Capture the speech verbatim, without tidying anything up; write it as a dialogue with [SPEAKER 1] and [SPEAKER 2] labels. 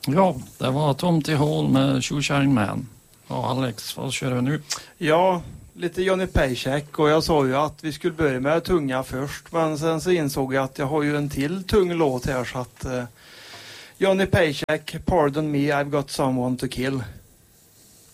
[SPEAKER 1] Ja, det var Tom T. Hall med Shoeshine Man. Ja, Alex, vad kör vi nu?
[SPEAKER 2] Ja, lite Johnny Paycheck, och jag sa ju att vi skulle börja med tunga först, men sen så insåg jag att jag har ju en till tung låt här, så att uh, Johnny Paycheck, Pardon Me, I've Got Someone to Kill.